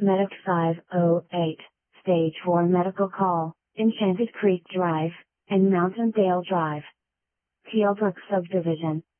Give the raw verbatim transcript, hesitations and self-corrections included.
Medic five oh eight, Stage four Medical Call, Enchanted Creek Drive, and Mountain Dale Drive. Tealbrook Subdivision.